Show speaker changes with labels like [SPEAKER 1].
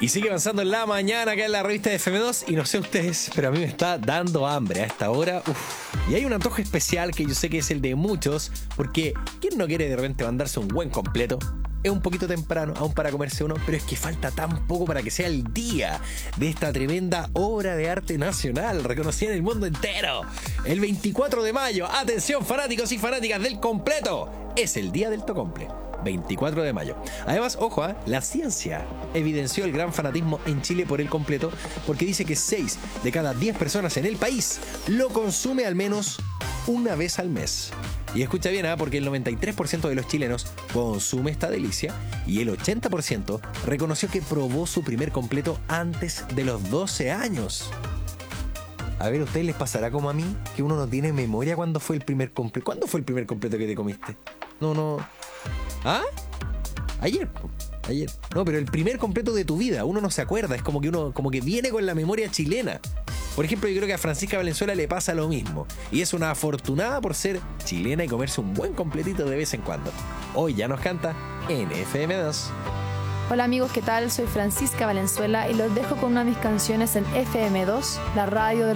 [SPEAKER 1] Y sigue avanzando en la mañana acá en la revista de FM2. Y no sé ustedes, pero a mí me está dando hambre a esta hora. Y hay un antojo especial que yo sé que es el de muchos. Porque ¿quién no quiere de repente mandarse un buen completo? Es un poquito temprano aún para comerse uno, pero es que falta tan poco para que sea el día de esta tremenda obra de arte nacional reconocida en el mundo entero. El 24 de mayo, atención fanáticos y fanáticas del completo, es el día del Tocomple. 24 de mayo. Además, ojo, la ciencia evidenció el gran fanatismo en Chile por el completo, porque dice que 6 de cada 10 personas en el país lo consume al menos una vez al mes. Y escucha bien, porque el 93% de los chilenos consume esta delicia y el 80% reconoció que probó su primer completo antes de los 12 años. A ver, ¿a ustedes les pasará como a mí? Que uno no tiene memoria cuándo fue el primer completo. ¿Cuándo fue el primer completo que te comiste? No. ¿Ah? Ayer. No, pero el primer completo de tu vida, uno no se acuerda. Es como que uno viene con la memoria chilena. Por ejemplo, yo creo que a Francisca Valenzuela le pasa lo mismo. Y es una afortunada por ser chilena y comerse un buen completito de vez en cuando. Hoy ya nos canta en FM2.
[SPEAKER 2] Hola amigos, ¿qué tal? Soy Francisca Valenzuela y los dejo con una de mis canciones en FM2, la radio de